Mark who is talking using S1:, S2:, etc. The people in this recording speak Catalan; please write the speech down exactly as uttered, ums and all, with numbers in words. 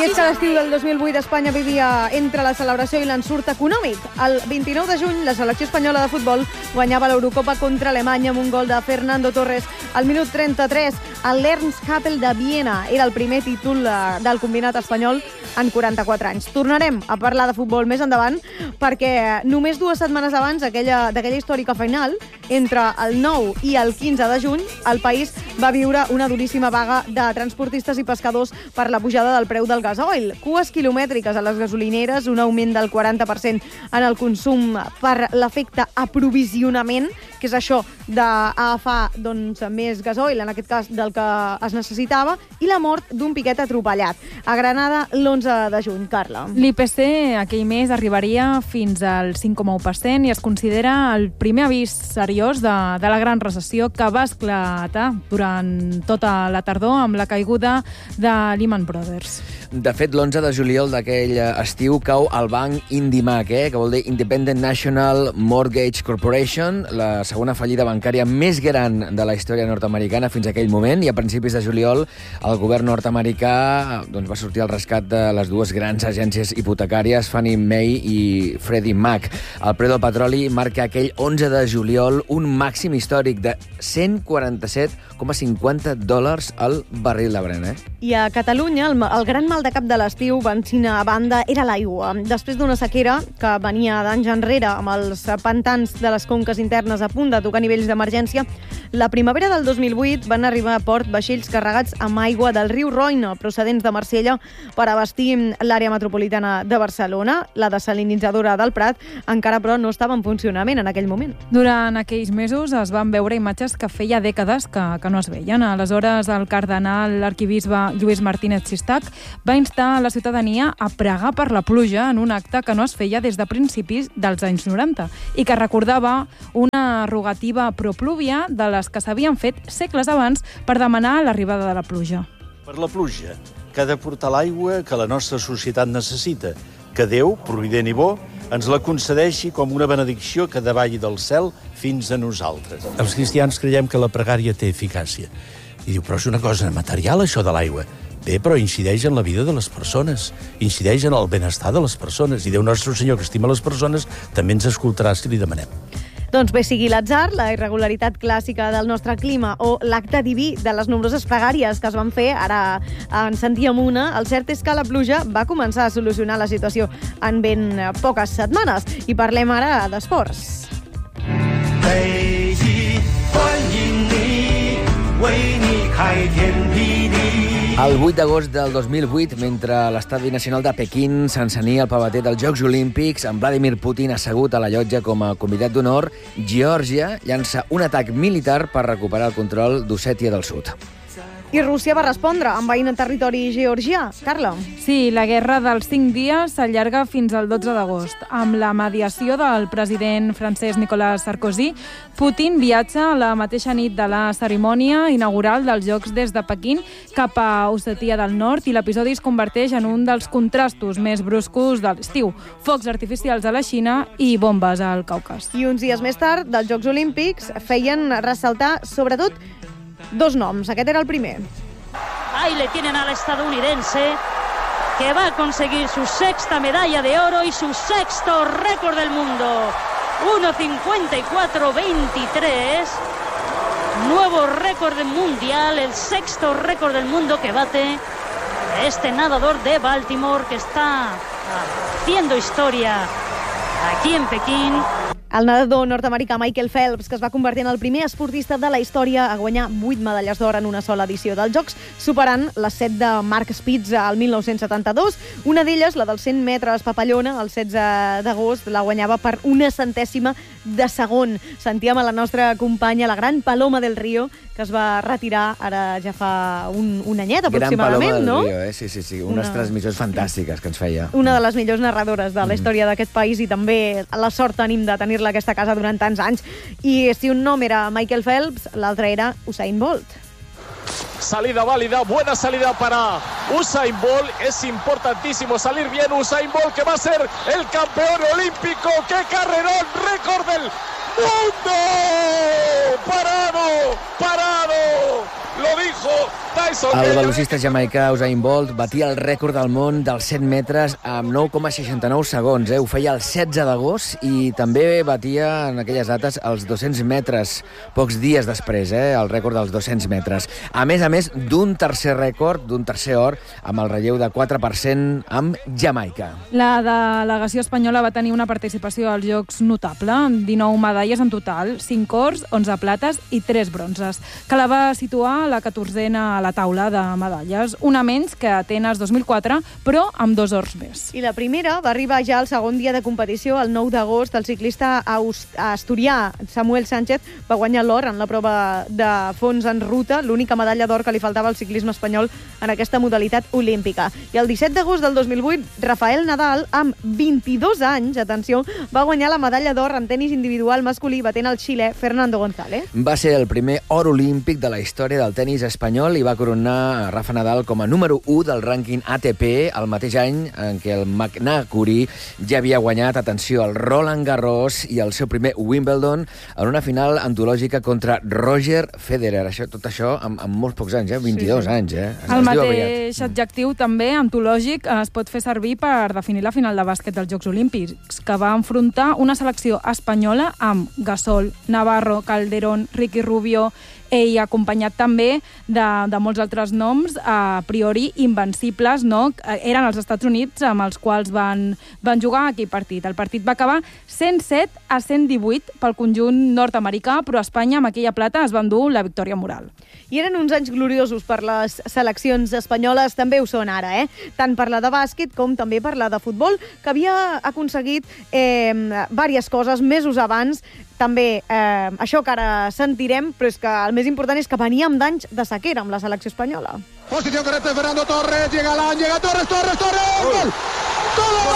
S1: I és que l'estiu del dos mil vuit Espanya vivia entre la celebració i l'ensurt econòmic. El vint-i-nou de juny, la selecció espanyola de futbol guanyava l'Eurocopa contra Alemanya amb un gol de Fernando Torres. Al minut trenta-tres, el Lerns-Kappel de Viena era el primer títol del combinat espanyol en quaranta-quatre anys. Tornarem a parlar de futbol més endavant perquè només dues setmanes abans d'aquella d'aquella històrica final, entre el nou i el quinze de juny, el país va viure una duríssima vaga de transportistes i pescadors per la pujada del preu del gasoil. Cues quilomètriques a les gasolineres, un augment del quaranta per cent en el consum per l'efecte aprovisionament, que és això d'agafar doncs, més gasoil, en aquest cas del que es necessitava, i la mort d'un piquet atropellat. A Granada, l'onze de juny. Carla.
S2: L'I P C aquell mes arribaria fins al cinc coma u per cent i es considera el primer avís seriós de, de la gran recessió que va esclatar durant tota la tardor amb la caiguda de Lehman Brothers.
S3: De fet, l'onze de juliol d'aquell estiu cau el banc IndyMac, eh, que vol dir Independent National Mortgage Corporation, la segona fallida bancària més gran de la història nord-americana fins a aquell moment, i a principis de juliol el govern nord-americà doncs, va sortir al rescat de les dues grans agències hipotecàries, Fannie Mae i Freddie Mac. El preu del petroli marca aquell onze de juliol un màxim històric de cent quaranta-set coma cinquanta dòlars al barril de Brent. Eh?
S1: I a Catalunya, el, el gran mal de cap de l'estiu, benzina a banda, era l'aigua. Després d'una sequera que venia d'anys enrere amb els pantans de les conques internes a punt de tocar nivells d'emergència, la primavera del dos mil vuit van arribar a port vaixells carregats amb aigua del riu Roine, procedents de Marsella, per abastir l'àrea metropolitana de Barcelona. La desalinitzadora del Prat encara, però, no estava en funcionament en aquell moment.
S2: Durant aquells mesos es van veure imatges que feia dècades que, que no es veien. Aleshores, el cardenal l'arquibisbe Lluís Martínez Sistac va instar a la ciutadania a pregar per la pluja en un acte que no es feia des de principis dels anys noranta i que recordava una rogativa proplúvia de les que s'havien fet segles abans per demanar l'arribada de la pluja.
S4: Per la pluja, que ha de portar l'aigua que la nostra societat necessita, que Déu, provident i bo, ens la concedeixi com una benedicció que davalli del cel fins a nosaltres. Els cristians creiem que la pregària té eficàcia. I diu, però és una cosa material, això de l'aigua. Bé, però incideix en la vida de les persones, incideix en el benestar de les persones. I Déu nostre Senyor, que estima les persones, també ens escoltarà si li demanem.
S1: Doncs bé, sigui l'atzar, la irregularitat clàssica del nostre clima o l'acte diví de les nombroses pregàries que es van fer, ara en sentíem una, el cert és que la pluja va començar a solucionar la situació en ben poques setmanes. I parlem ara d'esports.
S3: El vuit d'agost del dos mil vuit, mentre l'Estadi Nacional de Pequín s'encenia el pavater dels Jocs Olímpics, amb Vladimir Putin assegut a la llotja com a convidat d'honor, Geòrgia llança un atac militar per recuperar el control d'Ossètia del Sud.
S1: I Rússia va respondre, envaint el territori georgià. Carla?
S2: Sí, la guerra dels cinc dies s'allarga fins al dotze d'agost. Amb la mediació del president francès Nicolas Sarkozy, Putin viatja la mateixa nit de la cerimònia inaugural dels Jocs des de Pequín cap a Ossètia del Nord i l'episodi es converteix en un dels contrastos més bruscos de l'estiu. Focs artificials a la Xina i bombes al Caucas.
S1: I uns dies més tard, dels Jocs Olímpics, feien ressaltar, sobretot, dos noms. Aquest era el primer.
S5: Ahí le tienen al estadounidense que va a conseguir su sexta medalla de oro y su sexto récord del mundo. uno cincuenta y cuatro veintitrés. Nuevo récord mundial, el sexto récord del mundo que bate este nadador de Baltimore que está haciendo historia aquí en Pequín.
S1: El nedador nord-americà Michael Phelps, que es va convertir en el primer esportista de la història a guanyar vuit medalles d'or en una sola edició dels Jocs, superant les set de Mark Spitz al mil nou-cents setanta-dos. Una d'elles, la dels cent metres papallona, el setze d'agost, la guanyava per una centèsima de segon. Sentíem a la nostra companya, la gran Paloma del Río, que es va retirar ara ja fa un, un anyet aproximadament,
S3: gran Paloma del
S1: no?
S3: Río, eh? Sí, sí, sí. Unes
S1: una...
S3: transmissions fantàstiques que ens feia.
S1: Una de les millors narradores de la història d'aquest país i també la sort tenim de tenir-la a aquesta casa durant tants anys. I si un nom era Michael Phelps, l'altre era Usain Bolt.
S6: Salida válida, buena salida para Usain Bolt. Es importantísimo salir bien Usain Bolt, que va a ser el campeón olímpico. ¡Qué carrerón! ¡Récord del mundo! ¡Parado! ¡Parado! Lo dijo Tyson.
S3: El velocista jamaicà Usain Bolt batia el rècord del món dels cent metres amb nou coma seixanta-nou segons. Eh? Ho feia el setze d'agost i també batia en aquelles dates els dos-cents metres, pocs dies després, eh? el rècord dels dos-cents metres. A més a més d'un tercer rècord, d'un tercer or, amb el relleu de quatre per cent amb Jamaica.
S2: La delegació espanyola va tenir una participació als Jocs notable, amb dinou medalles en total, cinc ors, onze plates i tres bronzes, que la va situar a la catorzena a la taula de medalles, una menys que Atenes dos mil quatre, però amb dos ors més.
S1: I la primera va arribar ja al segon dia de competició, el nou d'agost. El ciclista asturià Samuel Sánchez va guanyar l'or en la prova de fons en ruta, l'única medalla d'or que li faltava al ciclisme espanyol en aquesta modalitat olímpica. I el disset d'agost del dos mil vuit, Rafael Nadal, amb vint-i-dos anys, atenció, va guanyar la medalla d'or en tenis individual masculí batent el xilè Fernando González.
S3: Va ser el primer or olímpic de la història del tenis espanyol i va coronar Rafa Nadal com a número u del rànquing A T P el mateix any en què el Magna Curie ja havia guanyat, atenció, el Roland Garros i el seu primer Wimbledon en una final antològica contra Roger Federer. Això, tot això amb, amb molts pocs anys, eh? vint-i-dos sí, sí. anys. Eh? Es,
S2: el
S3: es
S2: mateix adjectiu també, antològic, es pot fer servir per definir la final de bàsquet dels Jocs Olímpics, que va enfrontar una selecció espanyola amb Gasol, Navarro, Calderón, Ricky Rubio, i acompanyat també de, de molts altres noms, a priori invencibles, no? Eren els Estats Units amb els quals van, van jugar aquell partit. El partit va acabar cent set a cent divuit pel conjunt nord-americà, però Espanya amb aquella plata es va endur la victòria moral.
S1: I eren uns anys gloriosos per les seleccions espanyoles, també ho són ara, eh? Tant per la de bàsquet com també per la de futbol, que havia aconseguit eh, diverses coses mesos abans. També eh, això que ara sentirem, però és que el més important és que veníem d'anys de sequera amb la selecció espanyola.
S7: Posición correcta de Fernando Torres, llega Alán, llega Torres, Torres, Torres, gol! ¡Todo!